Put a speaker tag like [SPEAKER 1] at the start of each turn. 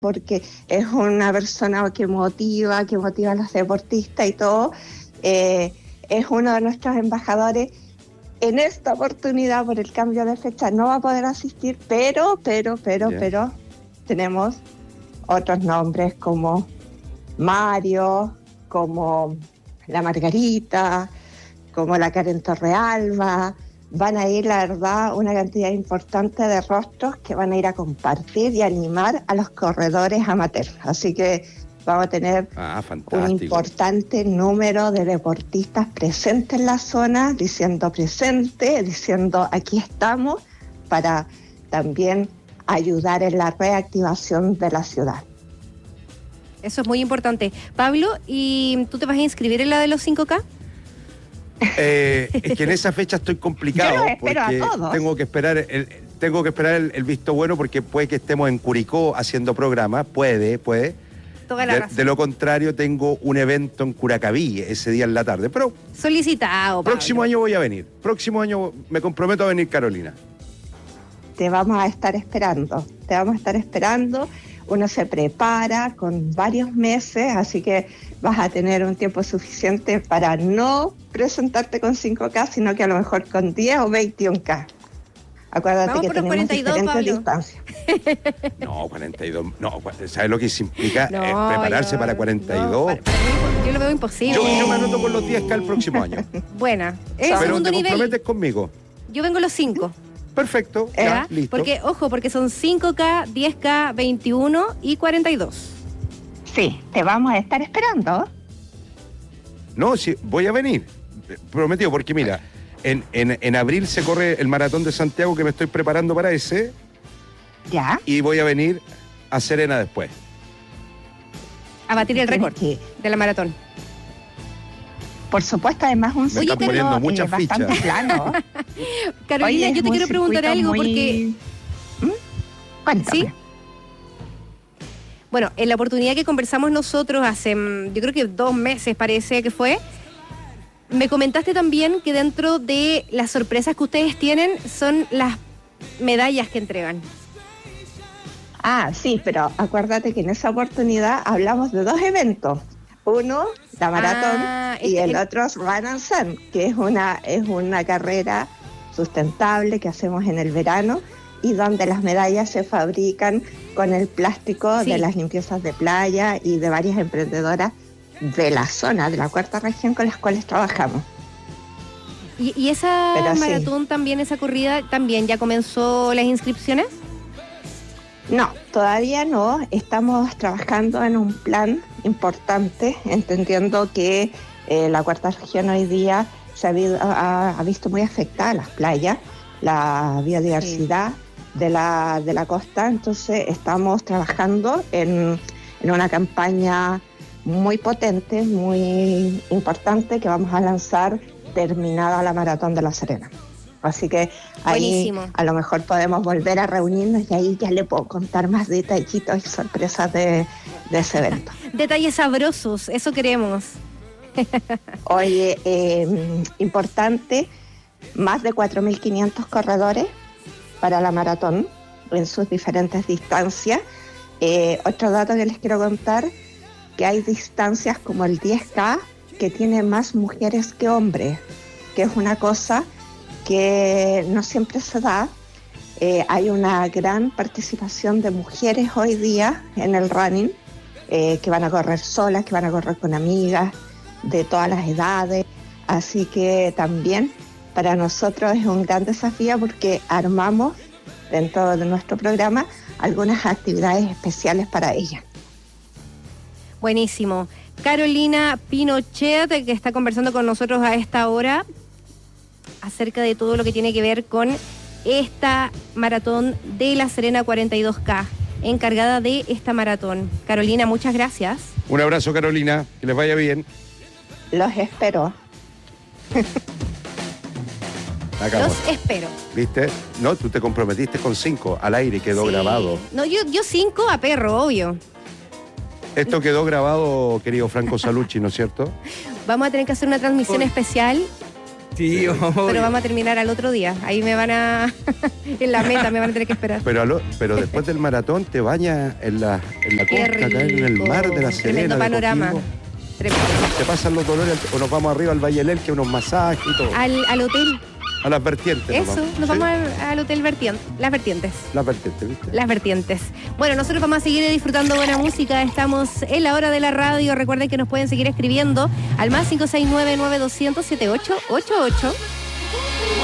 [SPEAKER 1] porque es una persona que motiva a los deportistas y todo. Es uno de nuestros embajadores. En esta oportunidad, por el cambio de fecha, no va a poder asistir, pero tenemos otros nombres como Mario, como la Margarita, como la Karen Torrealba. Van a ir, la verdad, una cantidad importante de rostros que van a ir a compartir y animar a los corredores amateurs. Así que vamos a tener un importante número de deportistas presentes en la zona, diciendo presente, diciendo aquí estamos, para también ayudar en la reactivación de la ciudad.
[SPEAKER 2] Eso es muy importante. Pablo, ¿y tú te vas a inscribir en la de los 5K?
[SPEAKER 3] Es que en esa fecha estoy complicado.
[SPEAKER 1] Yo los espero
[SPEAKER 3] porque
[SPEAKER 1] a todos.
[SPEAKER 3] tengo que esperar el visto bueno, porque puede que estemos en Curicó haciendo programas, puede.
[SPEAKER 2] Toda la razón.
[SPEAKER 3] De lo contrario, tengo un evento en Curacaví ese día en la tarde. Pero
[SPEAKER 2] solicitado, Pablo.
[SPEAKER 3] Próximo año voy a venir. Próximo año me comprometo a venir, Carolina.
[SPEAKER 1] Te vamos a estar esperando. Uno se prepara con varios meses, así que vas a tener un tiempo suficiente para no presentarte con 5K, sino que a lo mejor con 10 o 21K. Acuérdate
[SPEAKER 2] vamos
[SPEAKER 1] que
[SPEAKER 2] por los
[SPEAKER 1] tenemos
[SPEAKER 2] 42,
[SPEAKER 1] diferentes
[SPEAKER 2] Pablo.
[SPEAKER 1] distancias.
[SPEAKER 3] No, 42. No, ¿sabes lo que eso implica? Prepararse para 42.
[SPEAKER 2] Para mí, yo lo veo imposible.
[SPEAKER 3] Yo me anoto con los 10K el próximo año.
[SPEAKER 2] Buena. Es el
[SPEAKER 3] Pero
[SPEAKER 2] segundo
[SPEAKER 3] te
[SPEAKER 2] nivel.
[SPEAKER 3] comprometes conmigo.
[SPEAKER 2] Yo vengo los 5.
[SPEAKER 3] Perfecto, ya, listo.
[SPEAKER 2] Porque son 5K, 10K, 21 y 42.
[SPEAKER 1] Sí, te vamos a estar esperando.
[SPEAKER 3] No, sí, voy a venir. Prometido, porque mira, en abril se corre el Maratón de Santiago, que me estoy preparando para ese.
[SPEAKER 1] Ya.
[SPEAKER 3] Y voy a venir a Serena después.
[SPEAKER 2] A batir el récord
[SPEAKER 1] Sí.
[SPEAKER 2] de la maratón.
[SPEAKER 1] Por supuesto, además un
[SPEAKER 3] Me están poniendo muchas
[SPEAKER 1] bastante
[SPEAKER 3] fichas.
[SPEAKER 1] plano.
[SPEAKER 2] Carolina,
[SPEAKER 1] Oye,
[SPEAKER 2] yo te quiero preguntar algo
[SPEAKER 1] muy...
[SPEAKER 2] porque...
[SPEAKER 1] Cuéntame.
[SPEAKER 2] ¿Sí? Bueno, en la oportunidad que conversamos nosotros hace, yo creo que 2 meses parece que fue, me comentaste también que dentro de las sorpresas que ustedes tienen son las medallas que entregan.
[SPEAKER 1] Ah, sí, pero acuérdate que en esa oportunidad hablamos de 2 eventos. Uno, la maratón, y el otro es Run and Sun, que es una carrera sustentable que hacemos en el verano y donde las medallas se fabrican con el plástico de las limpiezas de playa y de varias emprendedoras de la zona, de la cuarta región con las cuales trabajamos.
[SPEAKER 2] ¿Y esa maratón también, esa corrida, también ya comenzó las inscripciones?
[SPEAKER 1] No, todavía no. Estamos trabajando en un plan importante, entendiendo que la cuarta región hoy día se ha visto muy afectada las playas, la biodiversidad de la costa. Entonces estamos trabajando en una campaña muy potente, muy importante, que vamos a lanzar terminada la Maratón de La Serena. Así que ahí buenísimo. A lo mejor podemos volver a reunirnos y ahí ya le puedo contar más detallitos y sorpresas de ese evento.
[SPEAKER 2] Detalles sabrosos, eso queremos.
[SPEAKER 1] Oye, importante, más de 4.500 corredores para la maratón en sus diferentes distancias. Otro dato que les quiero contar, que hay distancias como el 10K que tiene más mujeres que hombres, que es una cosa que no siempre se da. Hay una gran participación de mujeres hoy día en el running, que van a correr solas, que van a correr con amigas de todas las edades. Así que también para nosotros es un gran desafío porque armamos dentro de nuestro programa algunas actividades especiales para ellas.
[SPEAKER 2] Buenísimo. Carolina Pinochet, que está conversando con nosotros a esta hora acerca de todo lo que tiene que ver con esta maratón de La Serena 42K, encargada de esta maratón. Carolina, muchas gracias.
[SPEAKER 3] Un abrazo, Carolina, que les vaya bien.
[SPEAKER 1] Los espero.
[SPEAKER 2] Los espero.
[SPEAKER 3] ¿Viste? No, tú te comprometiste con 5, al aire quedó grabado.
[SPEAKER 2] No, yo 5 a perro, obvio.
[SPEAKER 3] Esto quedó grabado, querido Franco Salucci, ¿no es cierto?
[SPEAKER 2] Vamos a tener que hacer una transmisión especial
[SPEAKER 4] Sí, obvio.
[SPEAKER 2] Pero vamos a terminar al otro día. Ahí me van a... en la meta me van a tener que esperar.
[SPEAKER 3] Pero después del maratón te bañas en la
[SPEAKER 2] Qué
[SPEAKER 3] costa, acá en el mar de la Serena.
[SPEAKER 2] Tremendo
[SPEAKER 3] de
[SPEAKER 2] panorama.
[SPEAKER 3] Coquimbo.
[SPEAKER 2] Tremendo.
[SPEAKER 3] Te pasan los dolores o nos vamos arriba al Valle del que unos masajes y todo.
[SPEAKER 2] Al hotel.
[SPEAKER 3] A las vertientes.
[SPEAKER 2] Eso, nos
[SPEAKER 3] ¿sí?
[SPEAKER 2] vamos al hotel Las Vertientes.
[SPEAKER 3] Las vertientes, ¿viste?
[SPEAKER 2] Las Vertientes. Bueno, nosotros vamos a seguir disfrutando buena música. Estamos en la hora de la radio. Recuerden que nos pueden seguir escribiendo al más 569-9200-7888.